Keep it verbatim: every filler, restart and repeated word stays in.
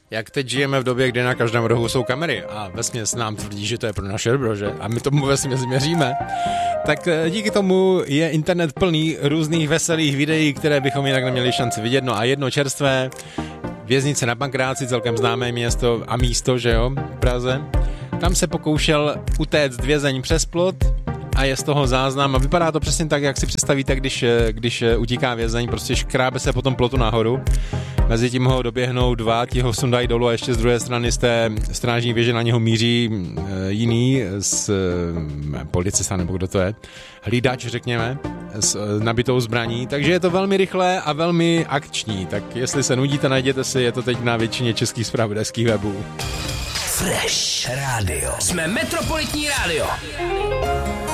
Jak teď žijeme v době, kdy na každém rohu jsou kamery a vesměs nám tvrdí, že to je pro naše dobro, že? A my tomu vesměs měříme, tak díky tomu je internet plný různých veselých videí, které bychom jinak neměli šanci vidět. No a jedno čerstvé, Věznice na Pankráci, celkem známé město a místo, že jo, v Praze. Tam se pokoušel utéct vězeň přes plot a je z toho záznam a vypadá to přesně tak, jak si představíte, když, když utíká vězeň, prostě škrábe se po tom plotu nahoru. Mezi tím ho doběhnou dva, ti ho sundají dolů a ještě z druhé strany z té strážní věže na něho míří jiný z policista, nebo kdo to je, hlídač, řekněme, s nabitou zbraní, takže je to velmi rychlé a velmi akční, tak jestli se nudíte, najděte si, je to teď na většině českých zpravodajských webů. Fresh Radio. Jsme Metropolitní rádio.